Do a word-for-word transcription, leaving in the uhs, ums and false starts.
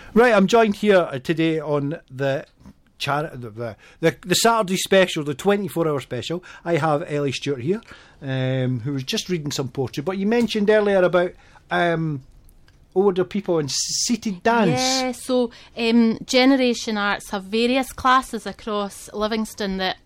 Right, I'm joined here today on the char- the, the the Saturday special, the twenty-four hour special. I have Ellie Stewart here, um, who was just reading some poetry. But you mentioned earlier about um, older people and seated dance. Yeah, so um, Generation Arts have various classes across Livingston that